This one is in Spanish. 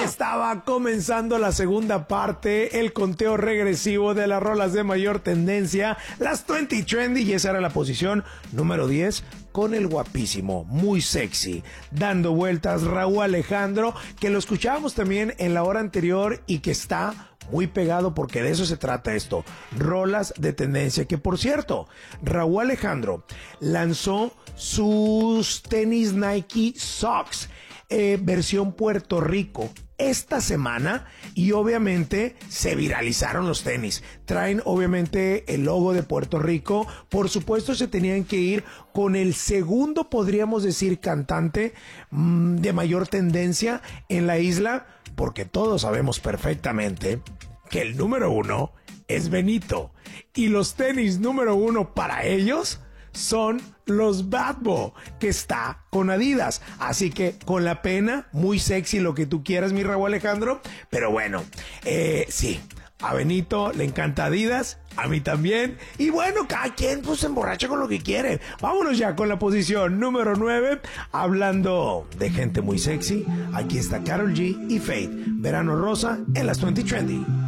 estaba comenzando la segunda parte, el conteo regresivo de las rolas de mayor tendencia, las 20 Trendy, y esa era la posición número 10 con el guapísimo, muy sexy, dando vueltas Rauw Alejandro, que lo escuchábamos también en la hora anterior y que está muy pegado porque de eso se trata esto, rolas de tendencia, que por cierto, Rauw Alejandro lanzó sus tenis Nike Socks, versión Puerto Rico esta semana, y obviamente se viralizaron los tenis. Traen obviamente el logo de Puerto Rico. Por supuesto se tenían que ir con el segundo, podríamos decir, cantante de mayor tendencia en la isla, porque todos sabemos perfectamente que el número uno es Benito, y los tenis número uno para ellos son los Bad Boy, que está con Adidas. Así que con la pena, muy sexy, lo que tú quieras, mi Rauw Alejandro. Pero bueno, sí, a Benito le encanta Adidas, a mí también. Y bueno, cada quien pues se emborracha con lo que quiere. Vámonos ya con la posición número 9. Hablando de gente muy sexy, aquí está Karol G y Faith, Verano Rosa en las 20 Trendy.